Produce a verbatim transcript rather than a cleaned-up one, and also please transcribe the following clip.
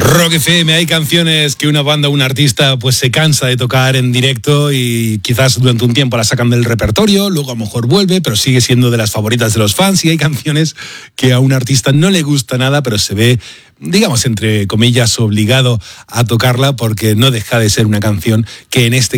Rock F M, hay canciones que una banda o un artista pues se cansa de tocar en directo y quizás durante un tiempo la sacan del repertorio, luego a lo mejor vuelve, pero sigue siendo de las favoritas de los fans, y hay canciones que a un artista no le gusta nada, pero se ve, digamos, entre comillas, obligado a tocarla porque no deja de ser una canción que en este